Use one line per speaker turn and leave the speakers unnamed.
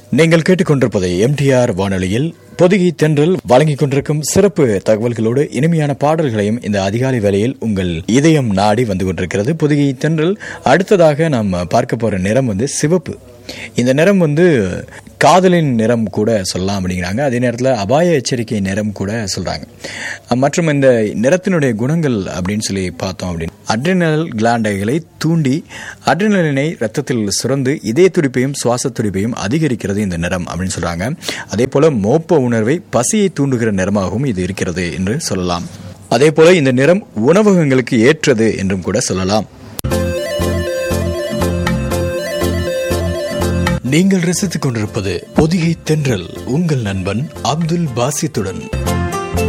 நீங்கள் கேட்டுக்கொண்டிருப்பதை எம்டிஆர் வானொலியில் பொதிகை தென்றல் வழங்கிக் கொண்டிருக்கும் சிறப்பு தகவல்களோடு இனிமையான பாடல்களையும் இந்த அதிகாலை வேளையில் உங்கள் இதயம் நாடி வந்து கொண்டிருக்கிறது பொதிகை தென்றல். அடுத்ததாக நாம் பார்க்க போற நிறம் சிவப்பு. இந்த நிறம் காதலின் நிறம் கூட சொல்லலாம் அப்படிங்கிறாங்க. அதே நேரத்தில் அபாய எச்சரிக்கை நிறம் கூட சொல்றாங்க. மற்றும் இந்த நிறத்தினுடைய குணங்கள் அப்படின்னு சொல்லி பார்த்தோம் அப்படின்னு அட்ரினல் கிளாண்டுகளை தூண்டி அட்ரினலினை ரத்தத்தில் சுரந்து இதய துடிப்பையும் சுவாச துடிப்பையும் அதிகரிக்கிறது இந்த நிறம் அப்படின்னு சொல்றாங்க. அதே போல மோப்ப உணர்வை பசியை தூண்டுகிற நிறமாகவும் இது இருக்கிறது என்று சொல்லலாம். அதே போல இந்த நிறம் உணவகங்களுக்கு ஏற்றது என்றும் கூட சொல்லலாம். நீங்கள் ரசித்துக் கொண்டிருப்பது பொதிகை தென்றல், உங்கள் நண்பன் அப்துல் பாசித்துடன்.